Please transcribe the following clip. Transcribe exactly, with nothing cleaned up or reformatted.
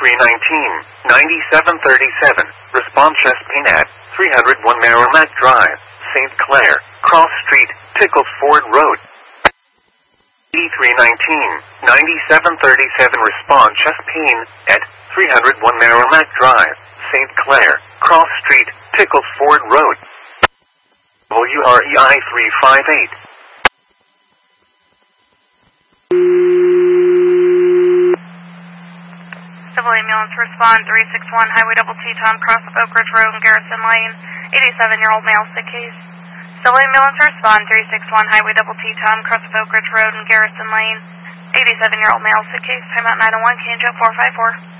eighty-three nineteen, ninety-seven thirty-seven. Respond chest pain at three oh one Merrimack Drive, Saint Clair, Cross Street, Pickles Ford Road. eighty-three nineteen, ninety-seven thirty-seven. Respond chest pain at three oh one Merrimack Drive, Saint Clair, Cross Street, Pickles Ford Road. W R E I three five eight. Civil ambulance respond three six one Highway Double T Tom Cross of Oak Ridge Road and Garrison Lane. eighty-seven-year-old male sick case. Civil ambulance respond three six one Highway Double T Tom Cross of Oak Ridge Road and Garrison Lane. eighty-seven-year-old male sick case. Time out nine oh one, Canjo four five four.